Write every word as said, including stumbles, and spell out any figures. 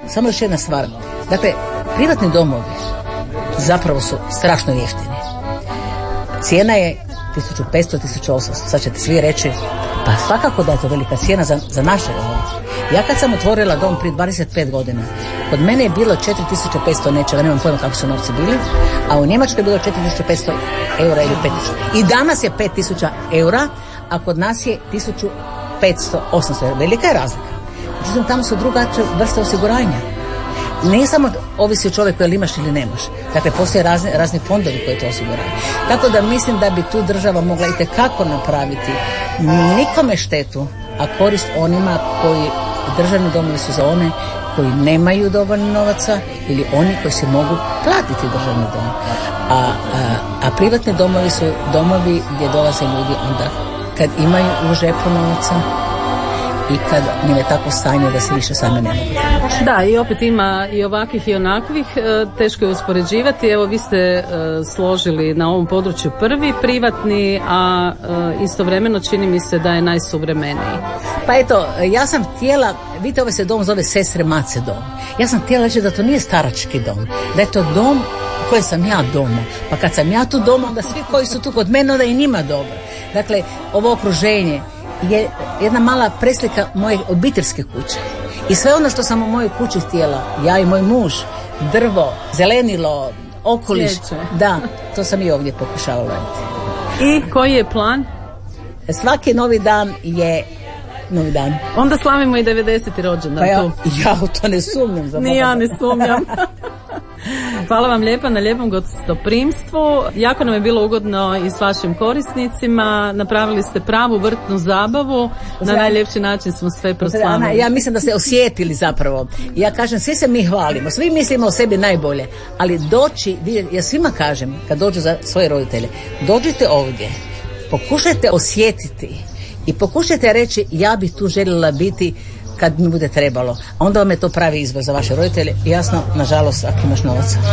samo još jedna stvar. Dakle, privatni domovi zapravo su strašno jeftini. Cijena je tisuću petsto do tisuću osamsto. Sad ćete svi reći, pa svakako da je to velika cijena za, za naše ovo. Ja kad sam otvorila dom prije dvadeset pet godina, kod mene je bilo četiri tisuće petsto nečega, nemam pojma kako su novci bili, a u Njemačkoj je bilo četiri tisuće petsto eura ili pet tisuća. I danas je pet tisuća eura, a kod nas je tisuću petsto osamsto. Velika je razlika. Međutim, tamo su drugačije vrste osiguranja. Ne samo ovisi o čovjeku ili imaš ili nemaš. Dakle, postoje razni, razni fondovi koji to osiguraju. Tako da mislim da bi tu država mogla itekako napraviti nikome štetu, a korist onima koji, državni domovi su za one koji nemaju dovoljno novaca ili oni koji se mogu platiti državni dom. A, a, a privatni domovi su domovi gdje dolaze ljudi onda kad imaju u žepu novaca i kad njim je tako stanje da se više same ne mogu. Da, i opet ima i ovakvih i onakvih, teško je uspoređivati. Evo, vi ste složili na ovom području prvi privatni, a istovremeno čini mi se da je najsuvremeniji. Pa eto, ja sam htjela, vidite, ovaj se dom zove Sestre Mace dom. Ja sam htjela reći da to nije starački dom, da je to dom u kojem sam ja doma. Pa kad sam ja tu doma, onda svi koji su tu kod mene, onda i njima dobro. Dakle, ovo okruženje je jedna mala preslika moje obiteljske kuće. I sve ono što sam u mojoj kući htjela, ja i moj muž, drvo, zelenilo, okoliš, Sjeće. Da, to sam i ovdje pokušavala raditi. I koji je plan? Svaki novi dan je novi dan. Onda slavimo i devedeseti rođendan Pa ja, tu. ja u to ne sumnjam. Ni ja ne sumnjam. Hvala vam lijepa na lijepom gostoprimstvu. Jako nam je bilo ugodno i s vašim korisnicima. Napravili ste pravu vrtnu zabavu. Na najljepši način smo sve proslavili. Ja mislim da ste osjetili zapravo. Ja kažem, svi se mi hvalimo, svi mislimo o sebi najbolje, ali doći, ja svima kažem kad dođu za svoje roditelje, dođite ovdje, pokušajte osjetiti i pokušajte reći ja bih tu željela biti kad mi bude trebalo. Onda vam je to pravi izbor za vaše roditelje i jasno, nažalost, ako imaš novaca.